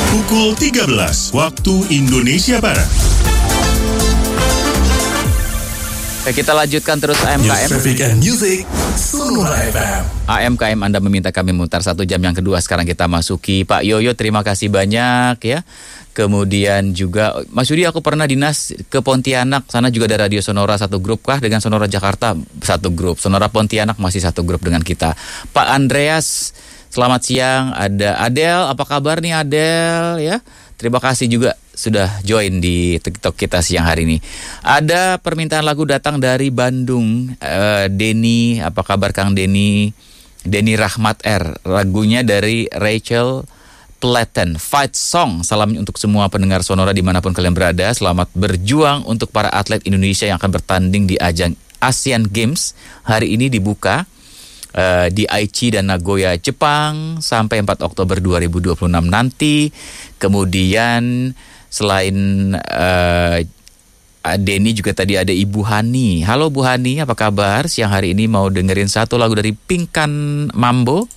Pukul 13 waktu Indonesia Barat. Kita lanjutkan terus AMKM. Traffic and Music, Sonora FM. AMKM Anda meminta kami mutar 1 jam yang kedua. Sekarang kita masuki Pak Yoyo, terima kasih banyak ya. Kemudian juga Mas Yudi, aku pernah dinas ke Pontianak. Sana juga ada Radio Sonora satu grup kah dengan Sonora Jakarta satu grup. Sonora Pontianak masih satu grup dengan kita. Pak Andreas, selamat siang. Ada Adel, apa kabar nih Adel ya? Terima kasih juga sudah join di TikTok kita siang hari ini. Ada permintaan lagu datang dari Bandung. Denny, apa kabar Kang Denny? Denny Rahmat R. Lagunya dari Rachel Platten, Fight Song. Salam untuk semua pendengar Sonora dimanapun kalian berada. Selamat berjuang untuk para atlet Indonesia yang akan bertanding di ajang Asian Games. Hari ini dibuka di Aichi dan Nagoya, Jepang sampai 4 Oktober 2026 nanti. Kemudian selain Denny juga tadi ada Ibu Hani. Halo Bu Hani, apa kabar? Siang hari ini mau dengerin satu lagu dari Pinkan Mambo.